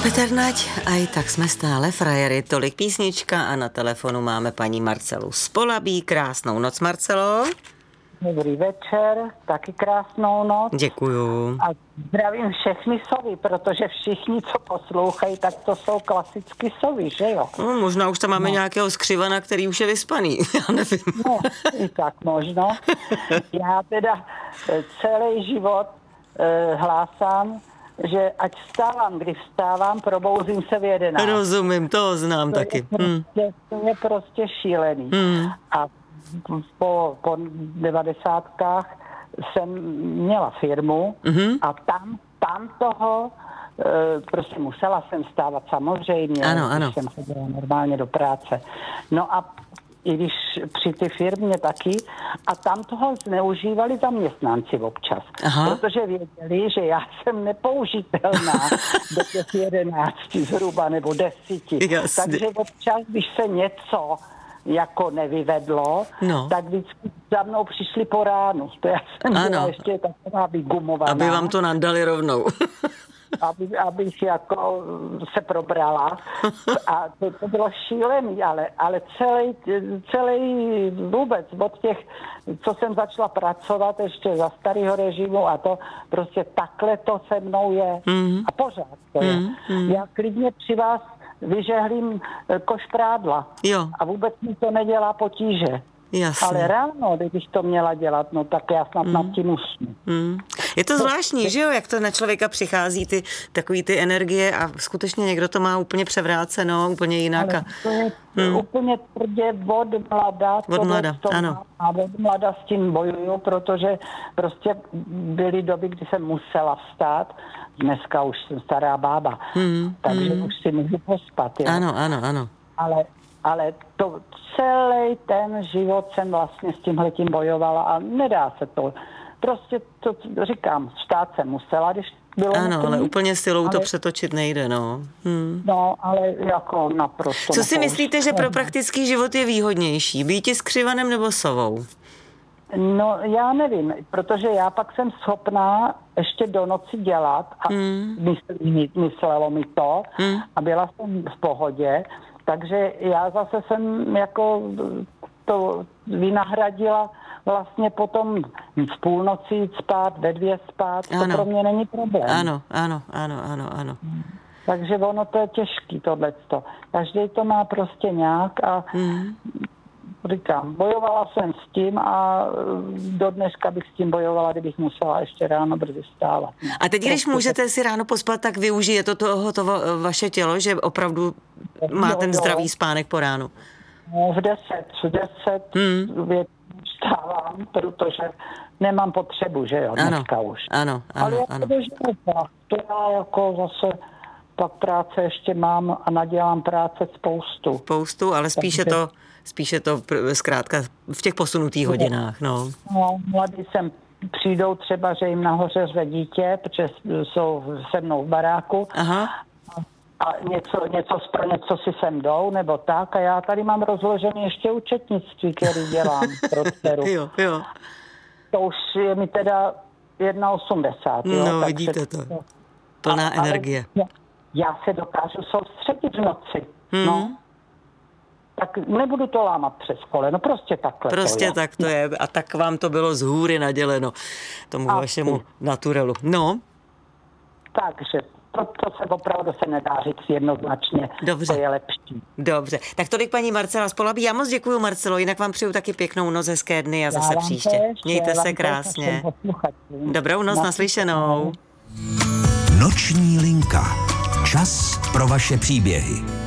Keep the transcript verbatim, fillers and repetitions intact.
Peternať, aj tak jsme stále frajery, tolik písnička a na telefonu máme paní Marcelu z Polabí. Krásnou noc, Marcelo. Dobrý večer, taky krásnou noc. Děkuju. A zdravím všechny sovy, protože všichni, co poslouchají, tak to jsou klasicky sovy, že jo? No, možná už tam máme no. nějakého skřivana, který už je vyspaný, já nevím. No, i tak možno. Já teda celý život eh, hlásám, že ať vstávám, kdy vstávám, probouzím se v jedenáct. Rozumím, to znám to taky. Je prostě, hmm. To je prostě šílený. Hmm. A po, po devadesátkách jsem měla firmu mm-hmm. a tam, tam toho e, prostě musela jsem stávat samozřejmě, ano, ano. když jsem chodila normálně do práce. No a i když při ty firmě taky, a tam toho zneužívali zaměstnanci občas. Aha. Protože věděli, že já jsem nepoužitelná do těch jedenácti zhruba, nebo desíti. Jasně. Takže občas, když se něco jako nevyvedlo, no. tak vždycky za mnou přišli po ránu. To já jsem ano. byla ještě taková vygumovaná. Aby vám to nadali rovnou. Aby, abych jako se probrala. A to, to bylo šílený, ale, ale celý, celý vůbec od těch, co jsem začala pracovat ještě za starého režimu a to prostě takhle to se mnou je. Mm. A pořád to je. Mm. Já klidně při vás vyžehlím koš prádla. Jo. A vůbec mi to nedělá potíže. Jasně. Ale ráno, když to měla dělat, no tak já snad mm. nad tím usnu. Mm. Je to zvláštní, že jo, jak to na člověka přichází, ty takový ty energie a skutečně někdo to má úplně převráceno, úplně jinak. Ale to je mm. úplně tvrdě od mlada. Od mlada, ano. A od mlada s tím bojuju, protože prostě byly doby, kdy jsem musela vstát. Dneska už jsem stará bába, mm. takže mm. už si můžu pospat. Jo? Ano, ano, ano. Ale Ale to celý ten život jsem vlastně s tímhletím bojovala a nedá se to. Prostě to říkám, vstát jsem musela, když bylo ano, nutný, ale úplně silou ale... to přetočit nejde, no. Hmm. No, ale jako naprosto. Co si myslíte, že pro praktický život je výhodnější? Býti s křivanem nebo sovou? No, já nevím, protože já pak jsem schopná ještě do noci dělat a hmm. mysl, myslelo mi to hmm. a byla jsem v pohodě. Takže já zase jsem jako to vynahradila vlastně potom v půlnoci jít spát, ve dvě spát, ano. To pro mě není problém. Ano, ano, ano, ano, ano. Takže ono to je těžký tohleto. Každý to má prostě nějak a mm. říkám, bojovala jsem s tím a do dneška bych s tím bojovala, kdybych musela ještě ráno brzy vstávat. A teď, když můžete si ráno pospat, tak využije to, toho, to vaše tělo, že opravdu má jo, ten jo. zdravý spánek po ránu? No, v deset, v deset hmm. vstávám, protože nemám potřebu, že jo, dneska ano, už. Ano, ano, Ale ano. to já jako zase pak práce ještě mám a nadělám práce spoustu. Spoustu, ale spíše to, spíše to zkrátka v těch posunutých hodinách, no. No, mladí sem přijdou třeba, že jim nahoře řve dítě, protože jsou se mnou v baráku. Aha. A něco, něco, pro něco si sem jdou, nebo tak. A já tady mám rozložené ještě účetnictví, který dělám pro dceru. Jo, jo. To už je mi teda jedna osmdesát. Jo, no, vidíte to. Plná a, energie. Já, já se dokážu soustředit v noci. Hmm. No. Tak nebudu to lámat přes koleno, prostě takhle Prostě to je. tak to je. A tak vám to bylo z hůry naděleno, tomu a vašemu ty. naturelu. No. Takže to, to se opravdu se nedá říct jednoznačně. Dobře. To je lepší. Dobře. Tak tolik paní Marcela z Polabí. Já moc děkuju, Marcelo, jinak vám přeju taky pěknou noc, hezké dny a zase příště. Tež, Mějte se krásně. Dobrou noc, naslyšenou. Noční linka. Čas pro vaše příběhy.